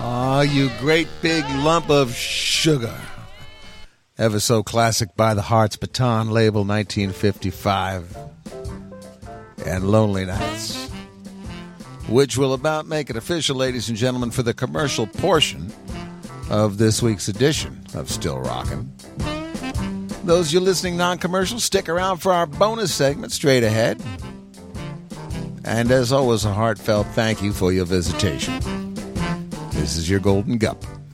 Ah, you great big lump of sugar. Ever so classic by the Heart's Baton label, 1955. And Lonely Nights, which will about make it official, ladies and gentlemen, for the commercial portion of this week's edition of Still Rockin'. Those of you listening non-commercial, stick around for our bonus segment straight ahead. And as always, a heartfelt thank you for your visitation. This is your Golden Gup.